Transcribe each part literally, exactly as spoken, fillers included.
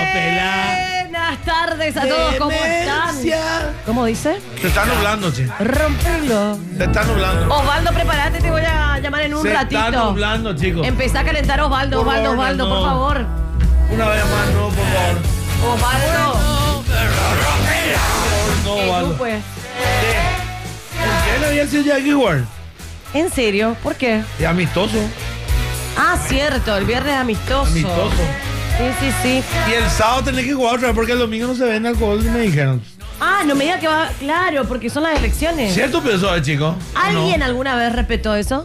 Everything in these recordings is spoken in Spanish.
Buenas tardes a todos, ¿cómo están? ¿Cómo dice? Se está nublando, che. Romperlo. Se está nublando. Osvaldo, prepárate, te voy a llamar en un Se ratito. Se está nublando, chicos. Empezá a calentar, Osvaldo, Por Osvaldo, favor, Osvaldo, no. por favor. Una vez más, no, por favor. Osvaldo. No, ¿Qué Osvaldo. tú, pues? ¿Qué le había sido Jackie Ward? ¿En serio? ¿Por qué? Es amistoso. Ah, cierto, el viernes amistoso. Amistoso. Sí, sí, sí. Y el sábado tenés que jugar otra vez porque el domingo no se vende alcohol, me dijeron. Ah, no me diga que va. Claro, porque son las elecciones. ¿Cierto pensó el chico? ¿Alguien ¿No? alguna vez respetó eso?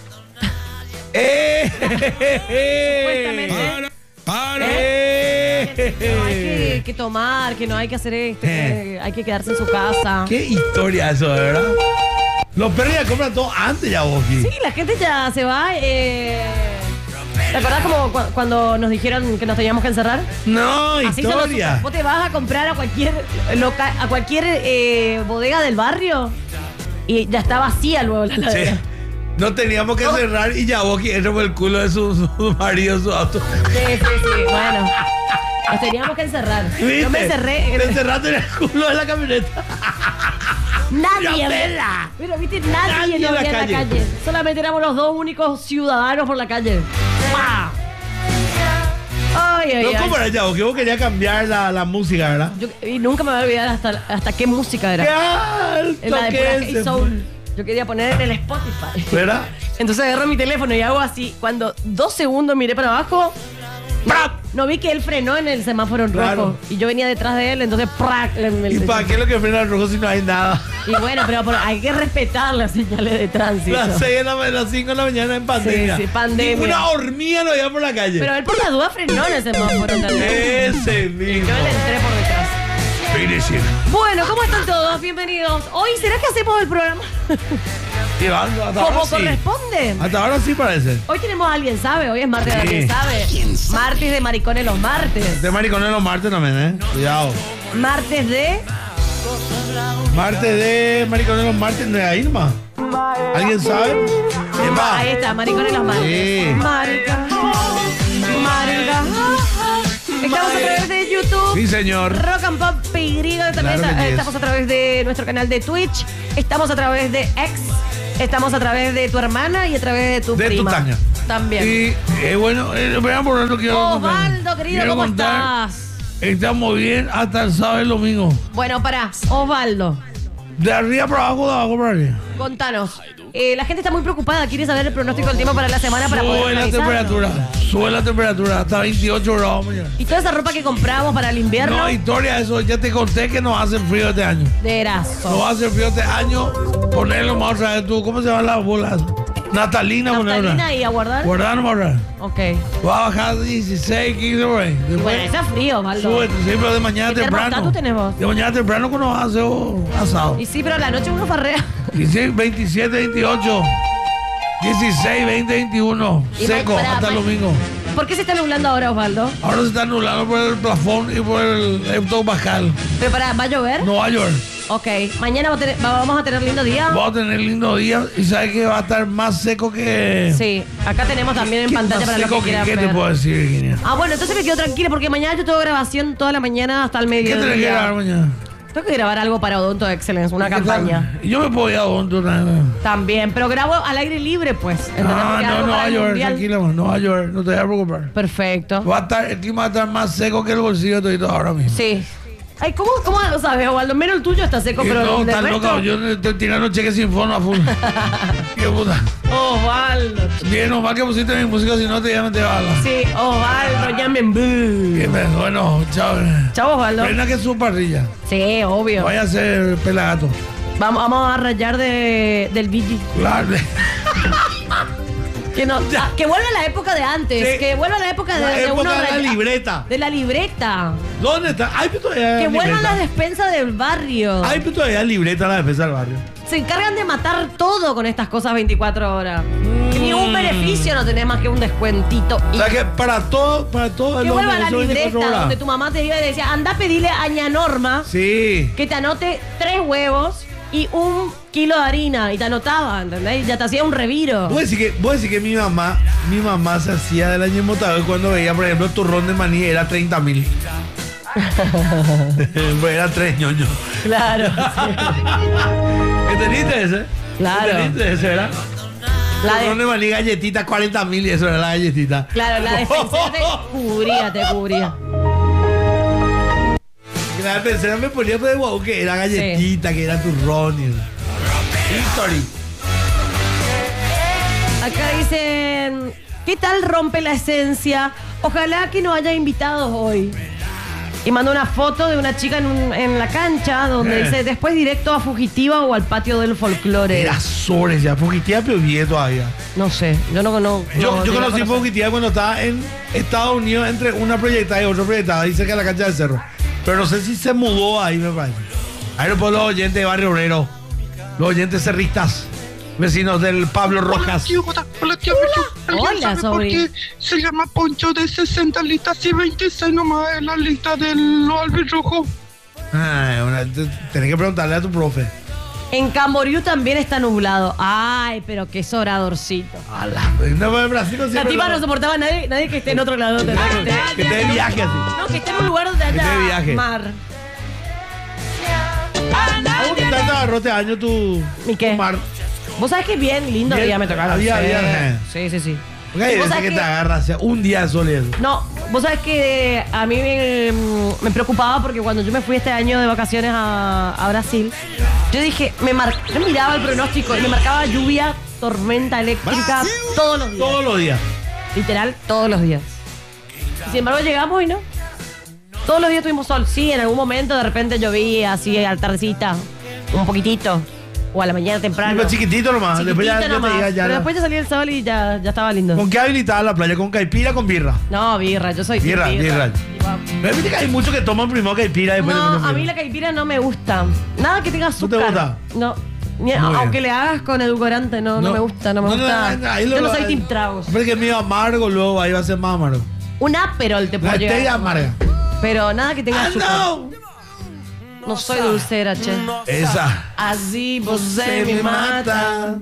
¡Eh! Supuestamente. ¡Para! Que no hay que, que tomar, que no hay que hacer esto, que hay que quedarse en su casa. ¡Qué historia eso, de verdad! Los perros ya compran todo antes ya, vos. Sí, la gente ya se va. Eh... ¿Te acordás como cu- cuando nos dijeron que nos teníamos que encerrar? No, Así son los super- historia. Vos te vas a comprar a cualquier loca- a cualquier eh, bodega del barrio y ya está vacía luego la Sí. ladera. No teníamos que No. cerrar y ya vos entra por el culo de su, su marido, su auto. Sí, sí, sí. Bueno, nos teníamos que encerrar. ¿Viste? Yo me encerré. Te encerraste en el culo de la camioneta. Nadie. ¡La pela! Pero viste, nadie, Nadie lo en la había en la calle. calle. Solamente éramos los dos únicos ciudadanos por la calle. ¡Pah! Ay, ay, No, ay. ¿cómo era ya? Porque vos querías cambiar la, la música, ¿verdad? Yo- y nunca me voy a olvidar hasta, hasta qué música ¡Qué era. alto En la de que pura es Hey ese! Soul. Yo quería poner en el Spotify. ¿Verdad? Entonces agarro mi teléfono y hago así. Cuando dos segundos miré para abajo, ¡Prap! no vi que él frenó en el semáforo en Claro. rojo. Y yo venía detrás de él, entonces ¡prac! Le- me- ¿Y para qué es lo que frena el rojo si no hay nada? Y bueno, pero, pero hay que respetar las señales de tránsito. Las seis de la ma- las cinco de la mañana en pandemia. Sí, sí, pandemia. Ninguna hormiga no había por la calle. Pero él por la duda frenó en el semáforo, ¿entendés? Ese Yo mismo. le entré por detrás. Finishing. Bueno, ¿cómo están todos? Bienvenidos. Hoy, ¿será que hacemos el programa Y van, hasta como ahora sí. corresponde? Hasta ahora sí parece. Hoy tenemos a Alguien Sabe, hoy es martes de Sí. Alguien Sabe. Martes de Maricones los martes. De maricones los martes también, ¿eh? Cuidado. Martes de... Martes de maricones los martes de ahí nomás. ¿Alguien sabe? ¿Quién va? Ahí está, Maricones los martes. Sí. Marica. Marica. Estamos a través de YouTube. Sí, señor. Rock and Pop P Y, también Claro está- que sí. estamos a través de nuestro canal de Twitch, estamos a través de X, estamos a través de tu hermana y a través de tu De tu prima. Tania. También. Y eh, bueno, eh, vean por lo que quiero Osvaldo, querido, quiero ¿cómo contar. estás? Estamos bien hasta el sábado y el domingo. Bueno, pará, Osvaldo, De arriba para abajo, de abajo para arriba. contanos. Eh, la gente está muy preocupada, quiere saber el pronóstico del tiempo para la semana para poder Sube la organizarlo. temperatura. Sube la temperatura hasta veintiocho grados mañana. Y toda esa ropa que compramos para el invierno, No, historia, eso. Ya te conté que nos hace frío este año. de Nos erazo. va a hacer frío este año. Ponerlo más otra vez tú. ¿Cómo se llaman las bolas? Natalina, ponerla. Naftalina y a guardar. Guardar, no guardar. Ok. Va a bajar dieciséis, quince por ahí. Bueno, Después, está frío, Osvaldo. sube, sí, pero de mañana ¿Qué temprano. termostato tenés vos? De mañana temprano cuando vas a hacer oh, asado. Y sí, pero a la noche uno farrea. Y sí, veintisiete, veintiocho, dieciséis, veinte, veintiuno. Y Seco ma- pará, hasta el ma- domingo. ¿Por qué se está nublando ahora, Osvaldo? Ahora se está nublando por el plafón y por el hectopascal. Pero pará, ¿va a llover? Nueva York. Ok. Mañana va a tener- va- vamos a tener lindo día. Vamos a tener lindo día y sabes que va a estar más seco que. Sí. Acá tenemos también en ¿Qué pantalla más para los seco que que quieran qué ver. te puedo decir, Virginia? Ah, bueno, entonces me quedo tranquila porque mañana yo tengo grabación toda la mañana hasta el ¿Qué mediodía. tenés que grabar mañana? Tengo que grabar algo para Odonto Excellence, una ¿Qué campaña. tal? Yo me puedo ir a Odonto también. También, pero grabo al aire libre, pues. ¿entendés? Ah, Porque no, algo no va para a el llover, mundial. tranquila, man, no va a llover, no te voy a preocupar. Perfecto. Va a estar, el clima va a estar más seco que el bolsillo de todo ahora mismo. Sí. Ay, ¿cómo, cómo lo sabes, Osvaldo? Menos el tuyo está seco, Que pero no, el del estás resto... loca, yo estoy tirando cheques sin fondo a full. Qué puta. Osvaldo. Bien, nomás que pusiste mi música, si no te llaman te bala. Sí, Osvaldo, llamen. Qué me- Bueno, chao. Chao, Osvaldo. Pena que es su parrilla. Sí, obvio. Vaya a ser pelagato. Vamos, vamos a rayar de, del B G. Claro. Que, no, ah, que vuelva a la época de antes. Sí. Que vuelva a la época de, La de época uno de la raya- libreta. De la libreta. ¿Dónde está? Ay, pero todavía Que hay vuelvan libreta. las despensas del barrio. Ay, pero todavía hay libreta la defensa del barrio. Se encargan de matar todo con estas cosas veinticuatro horas. Que ni un beneficio no tenés más que un descuentito. Y O sea que para todo, para todo que vuelva a la negocios veinticuatro libreta horas. donde tu mamá te iba y decía, anda a pedirle a ña Norma Sí. que te anote tres huevos y un kilo de harina y te anotaba, ¿entendés? Y ya te hacía un reviro. Vos decís que, vos decís que mi mamá, mi mamá se hacía del año motado cuando veía, por ejemplo, el turrón de maní era treinta mil. Pues era tres ñoños. Claro. Sí. ¿Entendiste ese? Claro. ¿Entendiste ese, verdad? La Turrón de, de maní galletita, cuarenta mil y eso era la galletita. claro, la defensora te cubría, te cubría. La defensora me ponía de guau que era galletita, sí. Que era turrón. Y... History. Acá dicen, ¿qué tal rompe la esencia? Ojalá que no haya invitados hoy. Y manda una foto de una chica en, un, en la cancha donde eh. dice, después directo a Fugitiva o al patio del folclore. Era Sores ya, Fugitiva pero bien todavía. No sé, yo no conozco. Yo, no, yo no conocí conozco. Fugitiva cuando estaba en Estados Unidos entre una proyectada y otra proyectada, ahí cerca de la cancha del cerro. Pero no sé si se mudó ahí, me parece. Ahí lo ponen los oyentes de Barrio Obrero, los oyentes cerristas, vecinos del Pablo Rojas. Hola, tío, hola, hola, tío, tío. Hola, ¿Sabe por sobrino. qué se llama Poncho de sesenta listas y veintiséis nomás en la lista del albirrojo? Ah, una, te- tenés que preguntarle a tu profe. En Camboriú también está nublado. Ay, pero qué sobradorcito. A la, no, en Brasil no La siempre tipa lo- no soportaba a nadie, nadie que esté en otro lado. ¿Entendés? Que esté- que esté de viaje así. No, que esté en un lugar donde Que esté de haya viaje. mar. ¿Cómo que tanto agarró este año tu, ¿Y qué? tu mar? Vos sabés que bien lindo Bien, día me tocaron. había- sí. había- sí, sí, sí. Porque hay ¿Vos veces sabés que que- te agarras hacia un día de sol y eso. No, vos sabés que a mí me, me preocupaba porque cuando yo me fui este año de vacaciones a, a Brasil, yo dije, me mar, yo miraba el pronóstico y me marcaba lluvia, tormenta eléctrica todos los días. Todos los días. Literal, todos los días. Y sin embargo llegamos y no. Todos los días tuvimos sol. Sí, en algún momento de repente llovía así al tardecita, un poquitito. O a la mañana temprano. Pero chiquitito nomás. Chiquitito después ya, ya te nomás. diga, ya Pero la- después ya salía el sol y ya, ya estaba lindo. ¿Con qué habilitaba la playa? ¿Con caipira o con birra? No, birra, yo soy Birra, team birra. Y va- Pero viste que hay muchos que toman primero caipira y después le No, ponen a mí birra. la caipira no me gusta. Nada que tenga te azúcar. gusta? No. Ni- Muy aunque bien. le hagas con edulcorante, no, no, me gusta, no me No, no, gusta. no, ahí lo- yo no soy ahí- team tragos. Pero es que es medio amargo luego, ahí va a ser más amargo. Un Aperol te puedo La llegar. stevia amarga. Pero nada que tenga ¡Ah, azúcar. no! No soy dulcera, che. Esa. Así vos se me mata.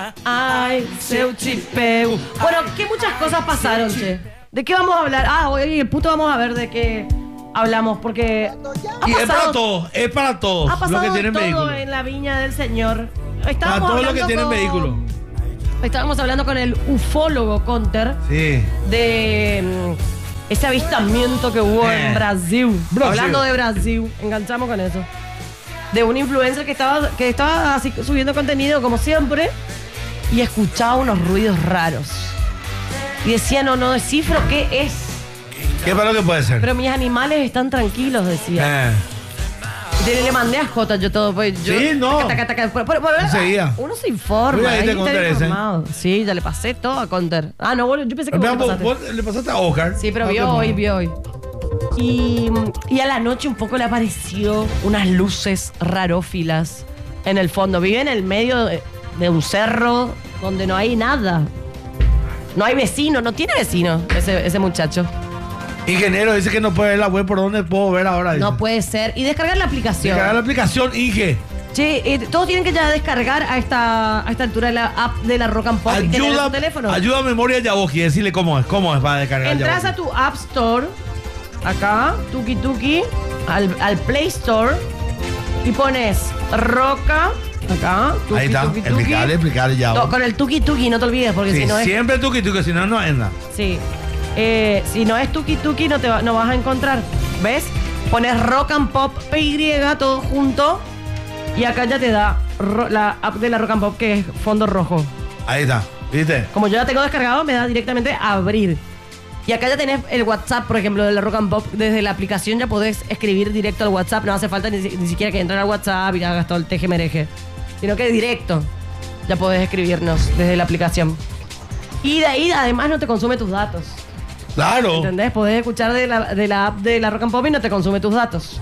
Ay, seu chipeu. Bueno, que muchas cosas pasaron, che. ¿De qué vamos a hablar? Ah, hoy el puto vamos a ver de qué hablamos, porque ha Y es para pasado, todos, es para todos ha los pasado que tienen todo vehículo. en la viña del Señor. Para Estábamos todos los que hablando tienen con- vehículo. Estábamos hablando con el ufólogo Conter Sí. de mm, ese avistamiento que hubo Eh. en Brasil. Brasil. Hablando de Brasil, enganchamos con eso. De un influencer que estaba, que estaba así subiendo contenido como siempre y escuchaba unos ruidos raros. Y decía, no, no descifro qué es. ¿Qué para lo que puede ser? Pero mis animales están tranquilos, decía. Eh. Le, le mandé a Jota yo todo. Pues, yo, Sí, no. taca, taca, taca, por- por- por- Enseguida. Uno se informa. Mira, ahí ahí te está Conter ese. informado. Sí, ya le pasé todo a Conter. Ah, no, bueno, yo pensé que vos Vean, le vos, pasaste. vos le pasaste a Oscar. Sí, pero Ah, vio qué hoy, mono. vio hoy. Y, y a la noche un poco le apareció unas luces rarófilas en el fondo. Vive en el medio de, de un cerro donde no hay nada. No hay vecino, no tiene vecino ese, ese muchacho. Ingeniero dice que no puede ver la web por donde puedo ver ahora. dice. No puede ser. Y descargar la aplicación. Descargar la aplicación Inge. Che, eh, todos tienen que ya descargar a esta, a esta altura la app de la Rock and Pop y tener en Ayuda, su teléfono. ayuda a memoria Yaboji. Decirle cómo es. ¿Cómo es para descargar Entras Yaboji? a tu App Store, acá, tuki tuki, al, al Play Store y pones Roca, acá, tuki Ahí está. tuki tuki. Explicarle, explicarle ya. No, con el tuki tuki, no te olvides, porque Sí, si no es. siempre tú que tú, que si no, no anda. Sí. Eh, si no es tuki tuki, no te va- no vas a encontrar. ¿Ves? Pones Rock and Pop P Y todo junto. Y acá ya te da ro- la app de la Rock and Pop, que es fondo rojo. Ahí está. ¿Viste? Como yo la tengo descargado, me da directamente a abrir. Y acá ya tenés el WhatsApp, por ejemplo, de la Rock and Pop. Desde la aplicación ya podés escribir directo al WhatsApp. No hace falta ni, si- ni siquiera que entren al WhatsApp y hagas todo el teje-mereje. Sino que directo ya podés escribirnos desde la aplicación. Y de ahí, además, no te consume tus datos. Claro. ¿Entendés? Podés escuchar de la, de la app de la Rock and Pop y no te consume tus datos.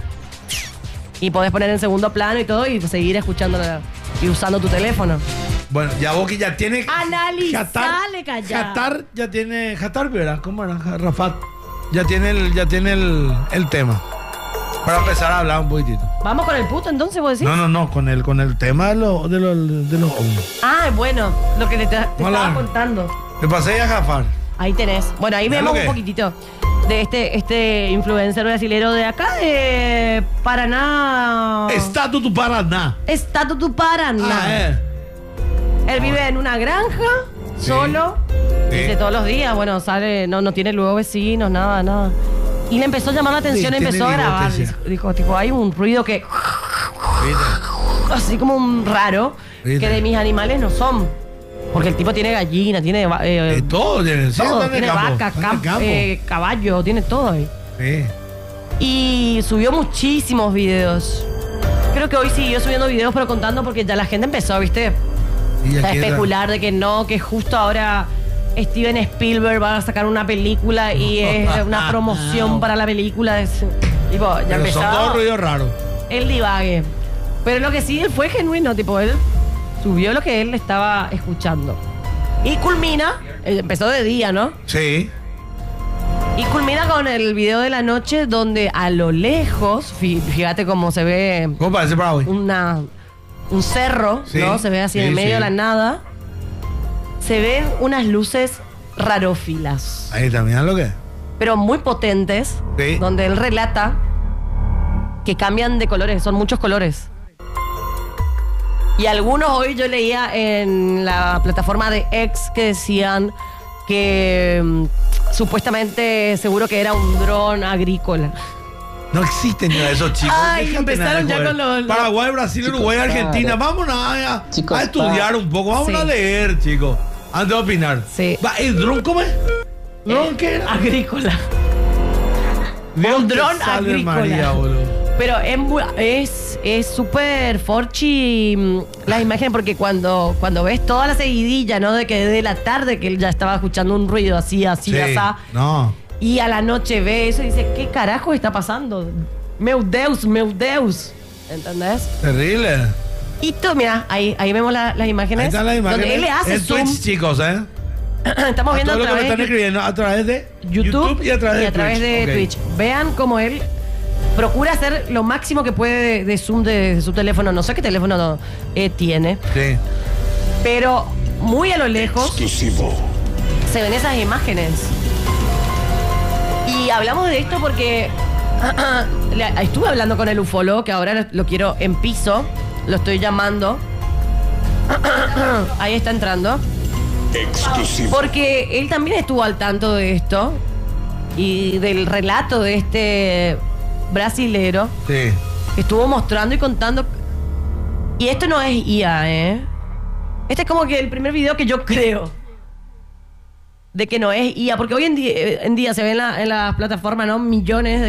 Y podés poner en segundo plano y todo y seguir escuchando y usando tu teléfono. Bueno, Yaboji ya tiene. Analizale, callado. Qatar ya tiene. Qatar, ¿verdad? ¿Cómo era? Rafat. Ya tiene el, ya tiene el, el tema. Para empezar a hablar un poquitito. ¿Vamos con el puto entonces, vos decís? No, no, no, con el, con el tema de, lo, de, lo, de los ovnis. Ah, bueno, lo que te, te Hola. estaba contando. Te pasé a Jafar. Ahí tenés. Bueno, ahí ¿Sabes vemos lo un que? poquitito de este, este influencer brasilero de acá, de Paraná. Estado tu Paraná. Estado do Paraná. Ah, eh. Él vive en una granja, Sí. solo. Sí. Dice todos los días, bueno, sale, no, no tiene luego vecinos, nada, nada. Y le empezó a llamar la atención, Sí, empezó a tiene grabar. bigote, sí. Dijo, dijo, tipo, hay un ruido que. ¿Viste? Así como un raro, ¿Viste? que de mis animales no son. Porque el tipo tiene gallina, tiene. Eh, Eh, todo tiene, sí, todo, está en el tiene campo, vaca, está en el cam- campo. eh, caballo, tiene todo ahí. Sí. Y subió muchísimos videos. Creo que hoy siguió subiendo videos, pero contando porque ya la gente empezó, ¿viste? Y A aquí está. especular de que no, que justo ahora Steven Spielberg va a sacar una película y es una promoción para la película. Es- tipo, ya Pero son todos empezó ruidos raros. el divague. Pero lo que sí, él fue genuino, tipo, él subió lo que él estaba escuchando. Y culmina, eh, empezó de día, ¿no? Sí. Y culmina con el video de la noche donde a lo lejos, fí- fíjate cómo se ve ¿Cómo parece para hoy? una, un cerro, Sí, ¿no? Se ve así sí, en medio sí. de la nada. Se ven unas luces rarófilas, Ahí está, mirá lo que es. pero muy potentes, Sí. donde él relata que cambian de colores, son muchos colores. Y algunos hoy yo leía en la plataforma de X que decían que mm, supuestamente seguro que era un dron agrícola. No existen ya esos chicos. Ay, Déjate empezaron nada de ya joder. con los- los- Paraguay, Brasil, Chicos, Uruguay, Argentina. paren. Vamos a, a- Chicos, a estudiar paren. un poco. Vamos Sí. a leer, chicos. Antes de opinar. Sí. Va, ¿el dron cómo es? ¿Dron qué era? Agrícola. Dios un te dron salve, agrícola. María, boludo. Pero es muy- es es súper forchi mm, las imágenes porque cuando, cuando ves toda la seguidilla, ¿no? De que de la tarde que él ya estaba escuchando un ruido así, así, Sí. asá, No. y a la noche ve eso y dice, ¿qué carajo está pasando? Meu Deus, meu Deus. ¿Entendés? Terrible. Y tú, mira, ahí, ahí vemos la- las imágenes. Ahí están las imágenes. Donde él le hace en zoom. Twitch, chicos, ¿eh? Estamos A viendo todo a lo que me través están de escribiendo a través de YouTube, y a través de Twitch. Ok. Twitch. Vean cómo él procura hacer lo máximo que puede de, de zoom de, de su teléfono. No sé qué teléfono no, eh, tiene, Sí. pero muy a lo lejos Exclusivo. se ven esas imágenes. Y hablamos de esto porque le- estuve hablando con el ufólogo, que ahora lo quiero en piso, lo estoy llamando. Ahí está entrando. Exclusivo. Porque él también estuvo al tanto de esto y del relato de este brasilero Sí. que estuvo mostrando y contando. Y esto no es I A, ¿eh? Este es como que el primer video que yo creo de que no es I A, porque hoy en día, en día se ven en, la- en las plataformas, ¿no? Millones de